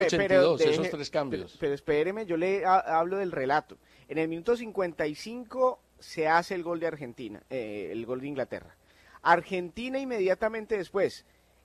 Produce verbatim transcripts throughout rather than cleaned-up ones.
ochenta y dos, deje, esos tres cambios. Pero, pero espéreme, yo le ha, hablo del relato. En el minuto cincuenta y cinco se hace el gol de Argentina, eh, el gol de Inglaterra. Argentina inmediatamente después,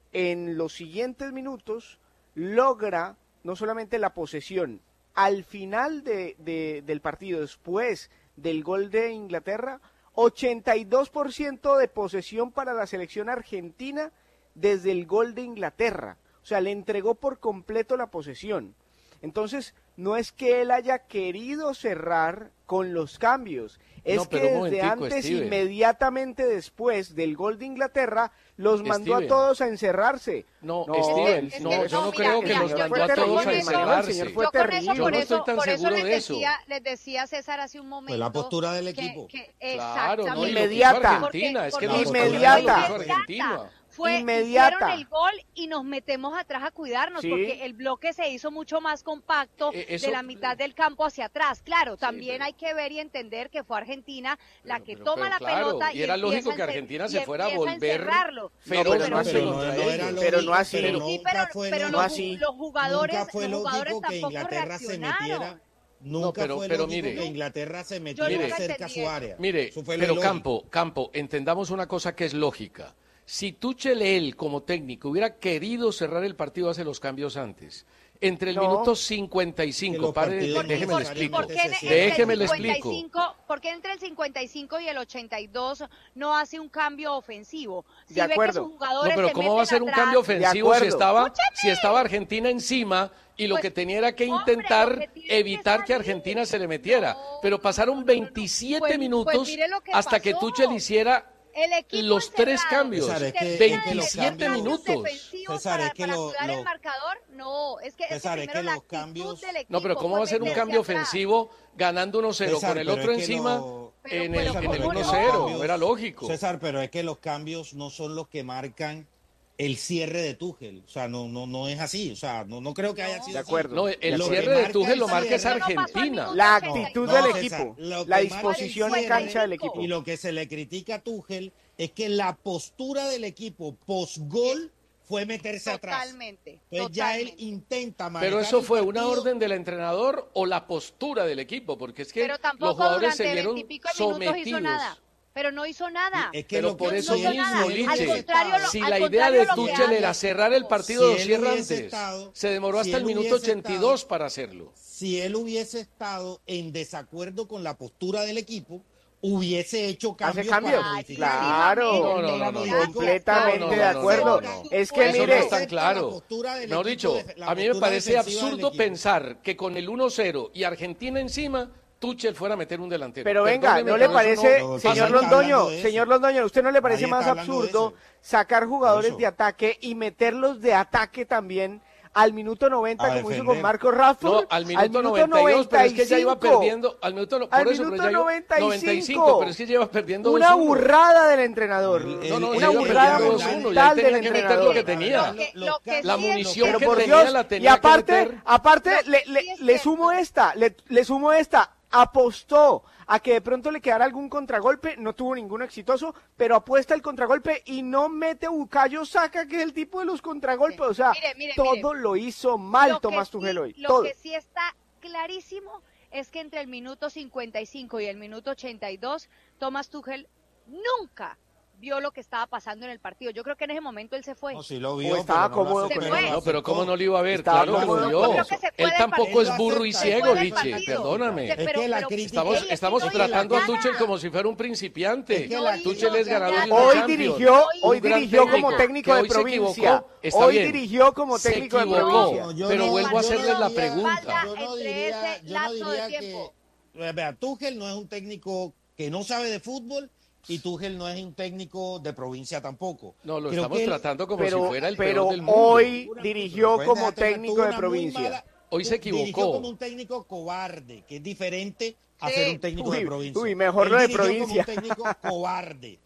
en los siguientes minutos, logra no solamente la posesión, al final de, de, del partido, después del gol de Inglaterra, ochenta y dos por ciento de posesión para la selección argentina desde el gol de Inglaterra. O sea, le entregó por completo la posesión. Entonces, no es que él haya querido cerrar con los cambios, es no, que desde antes, Steven. inmediatamente después del gol de Inglaterra, los mandó Steven. a todos a encerrarse. No, no Steven, es que, no, es que, yo no no, creo mira, que mira, los yo- mandó yo a con todos a eso- encerrarse. señor, fue Yo con eso, terrible. por Yo no eso, estoy tan por eso seguro les de eso. decía, les decía César hace un momento. Pues la postura del que- equipo. que- Claro, no, y lo que hizo Inmediata. Argentina, es que Porque- no porque inmediata. fue Argentina. Fue, Inmediata. hicieron el gol y nos metemos atrás a cuidarnos, Sí. porque el bloque se hizo mucho más compacto Eh, eso- de la mitad del campo hacia atrás. Claro, también pero- hay que ver y entender que fue Argentina la Pero- que pero- toma pero la claro, pelota y y era empieza lógico que a encer- Argentina y se fuera a empieza volver encerrarlo. feroz pero contra no así. ellos. Pero no así. Pero Sí, nunca pero, fue pero lógico- no los, así. los jugadores, Nunca fue los jugadores lógico que tampoco Inglaterra se reaccionaron. metiera. Nunca No, pero- fue pero lógico mire. que Inglaterra se Yo metiera nunca cerca a entendí su área. Mire, Eso fue lo pero ilógico. Campo, Campo, entendamos una cosa que es lógica. Si Tuchel, él como técnico, hubiera querido cerrar el partido, hace los cambios antes. Entre el No. minuto cincuenta y Que cinco, los pare, partidos ¿Por qué- déjeme por- le y explico. por qué en- entre Déjeme el le cincuenta y explico. cinco ¿Por qué entre el cincuenta y cinco y el ochenta y dos no hace un cambio ofensivo? Si De ve que acuerdo. sus No, jugadores pero se ¿cómo va a meten ser un atrás, cambio De ofensivo si acuerdo. estaba, Escúchame. si estaba Argentina encima y lo Pues, que tenía era que hombre, intentar lo que tiene que evitar que salir. Argentina se le metiera? No, Pero pasaron no, no, no. veintisiete Pues- pues minutos mire lo que hasta que pasó. Tuchel hiciera El equipo los tres encerrado. cambios. César, es que- Termina es que los de meter cambios- cambios defensivos César, para, es que para lo- cuidar lo- el marcador. No, es que, es que César, es primero que la los actitud cambios- del equipo No, pero ¿cómo fue va a ser un meterse cambio atrás. ofensivo ganando uno cero César, con el pero otro es que encima lo- Pero- en pero el, en ¿cómo el no? uno cero? Cambios- Era lógico. César, pero es que los cambios no son los que marcan el cierre de Tuchel. O sea, no, no, no es así. O sea, no, no creo que haya No. sido De así. acuerdo. No, el Lo que cierre de marca Tuchel el lo marca es cierre- Argentina. La No, actitud no, del César, equipo, lo que la marca disposición el en cierre cancha del equipo. Y lo que se le critica a Tuchel es que la postura del equipo post-gol fue meterse atrás. Totalmente. Entonces ya él totalmente. intenta manejar Pero eso el fue una partido. orden del entrenador o la postura del equipo, porque es que Pero tampoco los jugadores se durante vieron veintipico minutos hizo sometidos. nada. Pero no hizo nada. Es que Pero lo por que- eso si él- mismo, si él Liche, hubiese Al contrario, lo- si al la idea contrario, de lo que Tuchel hace- era cerrar el partido Si dos él cierra hubiese antes, estado- se demoró si hasta el él minuto hubiese ochenta y dos para hacerlo. Si él hubiese estado en desacuerdo con la postura del equipo, hubiese hecho cambios. ¿Hace cambios? para modificar. Claro, No, no, no, no, no. completamente No, no, de no, no, acuerdo. no, no. Es que Eso no mire, es tan claro. La postura del Mejor equipo dicho, de- la a mí me postura parece defensiva del absurdo equipo. pensar que con el uno cero y Argentina encima, Tuchel fuera a meter un delantero. pero venga, Perdóneme, ¿no le pero eso parece, no no, señor nadie está Londoño, hablando de eso. señor Londoño, ¿usted no le parece Nadie más está hablando de absurdo eso. sacar jugadores Eso. de ataque y meterlos de ataque también al minuto noventa A como hizo defender. con Marco Rashford? No, al minuto noventa y dos, pero es que ya iba perdiendo, al minuto, no- por Al eso, pero minuto ya iba- noventa y cinco. noventa y cinco, pero es que lleva perdiendo Una dos uno. burrada del entrenador. El- No, no, el- una ya iba burrada perdiendo dos uno, ya monumental tenía del que meter lo entrenador. que tenía. Lo que- lo que La sí es munición Pero que por tenía Dios, la y tenía que aparte, meter. aparte Lo le, que le, sí es le cierto. sumo esta, le, le sumo esta, apostó a que de pronto le quedara algún contragolpe, no tuvo ninguno exitoso, pero apuesta el contragolpe y no mete Bukayo Saka, que es el tipo de los contragolpes, o sea, Mire, mire, todo mire. lo hizo mal Lo que Tomás sí- Tuchel hoy, Lo todo. que sí está clarísimo es que entre el minuto cincuenta y cinco y el minuto ochenta y dos, Tomás Tuchel nunca vio lo que estaba pasando en el partido. Yo creo que en ese momento él se fue. No, sí lo O vio, estaba pero no lo cómodo aceptó, con pero él. lo No, pero ¿cómo aceptó. no lo iba a ver? Estaba Claro que cómodo lo con vio. él. Creo que se fue Él del tampoco partido. es burro y Se ciego, fue del Liche, partido. perdóname. Se- Es que la crítica- Estamos, Ey, estamos no hizo tratando a nada. Tuchel como si fuera un principiante. Es que la- Tuchel es no ganador hizo de una Hoy Champions. dirigió, hoy Un gran dirigió como técnico, técnico que de hoy se provincia. equivocó, está Hoy bien. dirigió como Se técnico de equivocó, provincia. No, yo pero no- vuelvo a yo hacerles no la diría- pregunta. Yo no entre diría, ese yo no lapso de diría tiempo. que, vea, Tuchel no es un técnico que no sabe de fútbol y Tuchel no es un técnico de provincia tampoco. No, lo Creo estamos que él- tratando como Pero, si fuera el pero peor del mundo. hoy dirigió Pueden como dejar tener, técnico tuvo de una muy provincia. mala- Hoy se Dirigió equivocó. como un técnico cobarde, que es diferente a Sí. ser un técnico Uy, de provincia. uy, mejor Él lo de dirigió provincia. como un técnico cobarde.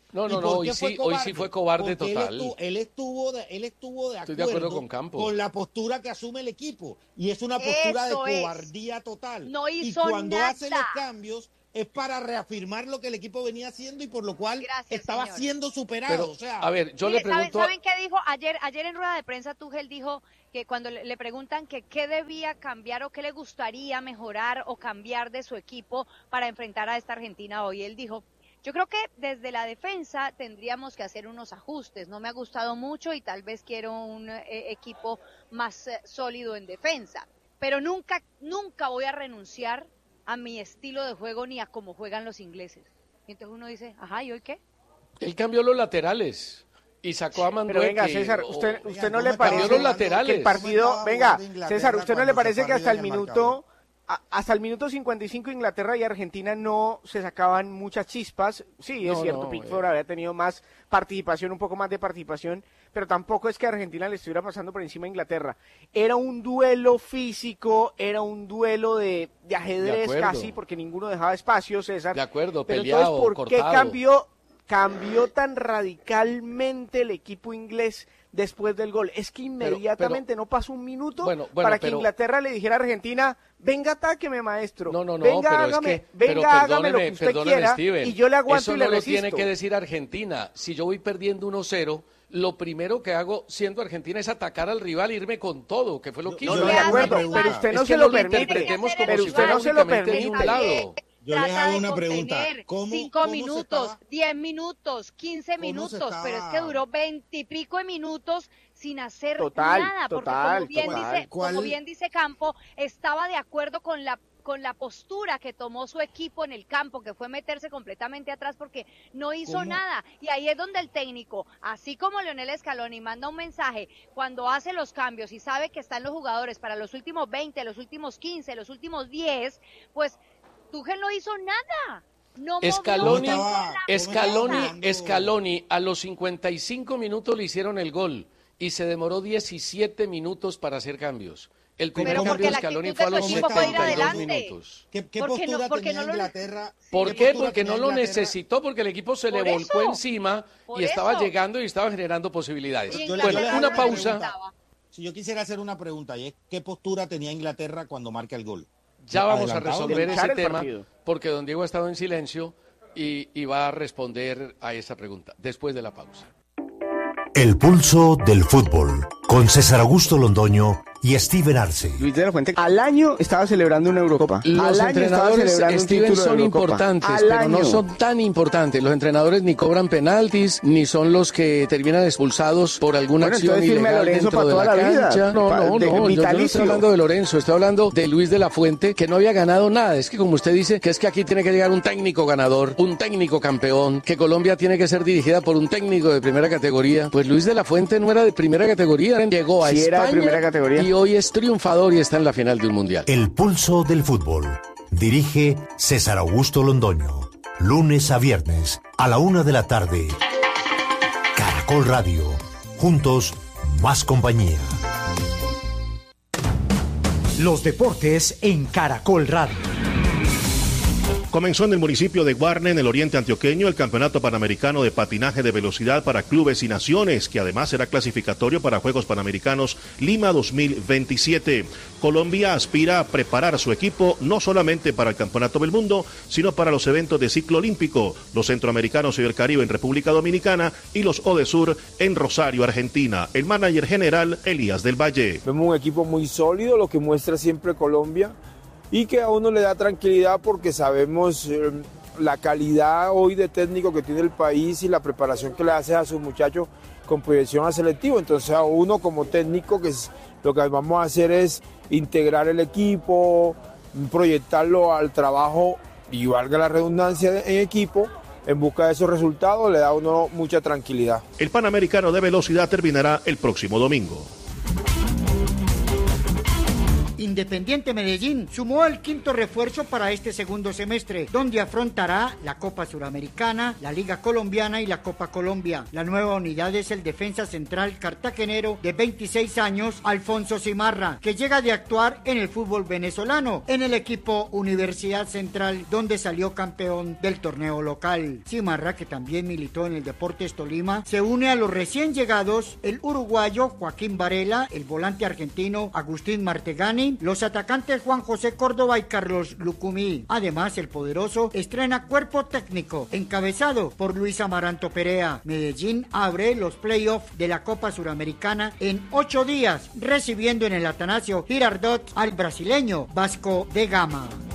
No, no, ¿Y no, por hoy qué fue sí, hoy cobarde? sí fue cobarde Porque total. Él estuvo, él estuvo de, él estuvo de Estoy acuerdo, de acuerdo con Campo. con la postura que asume el equipo. Y es una postura Eso de es. cobardía total. No y hizo cuando nada. hace los cambios es para reafirmar lo que el equipo venía haciendo y por lo cual Gracias, estaba señor. siendo superado. Pero, o sea, a ver, yo Mire, le pregunto... ¿saben, a- ¿saben qué dijo ayer? Ayer en rueda de prensa Tuchel dijo que cuando le, le preguntan que qué debía cambiar o qué le gustaría mejorar o cambiar de su equipo para enfrentar a esta Argentina hoy, él dijo, yo creo que desde la defensa tendríamos que hacer unos ajustes. No me ha gustado mucho y tal vez quiero un eh, equipo más eh, sólido en defensa. Pero nunca, nunca voy a renunciar a mi estilo de juego ni a cómo juegan los ingleses. Y entonces uno dice, ajá, ¿y hoy qué? Él cambió los laterales y sacó a Mandueque. Pero venga, César, o- usted, Oiga, usted no ¿cómo le estaba parece Cambió los jugando? laterales. que el ¿Cómo partido, estaba venga, jugando Inglaterra César, ¿usted no le cuando parece se que fue hasta el arriba en minuto, a- hasta el minuto cincuenta y cinco Inglaterra y Argentina no se sacaban muchas chispas? Sí, es No, cierto, no, Pickford eh. había tenido más participación, un poco más de participación, pero tampoco es que Argentina le estuviera pasando por encima a Inglaterra. Era un duelo físico, era un duelo de, de ajedrez acuerdo. casi, porque ninguno dejaba espacio, César. De acuerdo, Pero peleado, entonces, ¿por qué cortado. cambió, cambió tan radicalmente el equipo inglés después del gol? Es que inmediatamente no pasó un minuto Bueno, bueno, para que pero- Inglaterra le dijera a Argentina, venga, atáqueme, maestro. No, no, no, venga, pero hágame, es que, pero venga, hágame lo que perdóneme, usted perdóneme, quiera Steven, y yo le aguanto eso y le no lo resisto. tiene que decir Argentina. Si yo voy perdiendo uno cero, lo primero que hago siendo Argentina es atacar al rival e irme con todo, que fue lo que No, hizo. no, de ¿Qué hace acuerdo, el rival? pero usted no Es se que lo no permite. interpretemos como Pero si usted fuera no se lo únicamente de un permite. lado. Yo les Trata hago de una pregunta. contener ¿Cómo- cinco cómo se minutos, estaba- diez minutos, quince ¿Cómo se minutos, pero es que estaba- duró veintipico de minutos sin hacer Total, nada, porque total, como bien total. dice, ¿Cuál- como bien dice Campo, estaba de acuerdo con la con la postura que tomó su equipo en el campo, que fue meterse completamente atrás porque no hizo ¿Cómo? nada. Y ahí es donde el técnico, así como Leonel Scaloni manda un mensaje cuando hace los cambios y sabe que están los jugadores para los últimos veinte, los últimos quince, los últimos diez, pues Tuchel no hizo nada. No movió Scaloni, una ¿Cómo estaba Scaloni, jugando? Scaloni, a los cincuenta y cinco minutos le hicieron el gol y se demoró diecisiete minutos para hacer cambios. El primer Pero cambio porque de la Scaloni actitud fue a de los su equipo fue ir setenta y dos adelante. minutos. ¿Qué, qué ¿Por qué no- postura por qué tenía no lo- Inglaterra? ¿Por ¿Qué qué? postura Porque no tenía lo Inglaterra? necesitó, porque el equipo se le Por volcó eso. encima Por y estaba eso. llegando y estaba generando posibilidades. Y Yo le- Bueno, yo le hago una una pausa. pregunta. Si yo quisiera hacer una pregunta, y es ¿qué postura tenía Inglaterra cuando marca el gol? Ya vamos a Adelantado, resolver de luchar ese el tema, partido. porque don Diego ha estado en silencio y, y va a responder a esa pregunta después de la pausa. El pulso del fútbol, con César Augusto Londoño y Steven Arce. Luis de la Fuente al año estaba celebrando una Eurocopa. Los al año estaba entrenadores, celebrando un Steven, título de son Eurocopa. importantes, Al pero año. no son tan importantes. Los entrenadores ni cobran penaltis, ni son los que terminan expulsados por alguna Bueno, acción entonces firme a ilegal Lorenzo dentro para de toda la la vida, cancha. No, pa- no, de- no, yo- yo no vitalicio. estoy hablando de Lorenzo, estoy hablando de Luis de la Fuente, que no había ganado nada. Es que como usted dice, que es que aquí tiene que llegar un técnico ganador, un técnico campeón, que Colombia tiene que ser dirigida por un técnico de primera categoría. Pues Luis de la Fuente no era de primera categoría, llegó a Sí, era de España primera categoría. y hoy es triunfador y está en la final de un mundial. El pulso del fútbol. Dirige César Augusto Londoño. Lunes a viernes, a la una de la tarde. Caracol Radio. Juntos, más compañía. Los deportes en Caracol Radio. Comenzó en el municipio de Guarne, en el oriente antioqueño, el Campeonato Panamericano de Patinaje de Velocidad para Clubes y Naciones, que además será clasificatorio para Juegos Panamericanos Lima dos mil veintisiete. Colombia aspira a preparar su equipo no solamente para el Campeonato del Mundo, sino para los eventos de ciclo olímpico, los Centroamericanos y del Caribe en República Dominicana y los ODESUR en Rosario, Argentina. El manager general, Elías del Valle. Vemos un equipo muy sólido, lo que muestra siempre Colombia, y que a uno le da tranquilidad porque sabemos eh, la calidad hoy de técnico que tiene el país y la preparación que le hace a sus muchachos con proyección a selectivo. Entonces a uno como técnico, que es, lo que vamos a hacer es integrar el equipo, proyectarlo al trabajo y valga la redundancia en equipo, en busca de esos resultados, le da a uno mucha tranquilidad. El Panamericano de Velocidad terminará el próximo domingo. Independiente Medellín sumó el quinto refuerzo para este segundo semestre, donde afrontará la Copa Suramericana, la Liga Colombiana y la Copa Colombia. La nueva unidad es el defensa central cartagenero de veintiséis años, Alfonso Simarra, que llega de actuar en el fútbol venezolano, en el equipo Universidad Central, donde salió campeón del torneo local. Simarra, que también militó en el Deportes Tolima, se une a los recién llegados el uruguayo Joaquín Varela, el volante argentino Agustín Martegani, los atacantes Juan José Córdoba y Carlos Lucumí. Además, el poderoso estrena cuerpo técnico, encabezado por Luis Amaranto Perea. Medellín abre los playoffs de la Copa Suramericana en ocho días, recibiendo en el Atanasio Girardot al brasileño Vasco de Gama.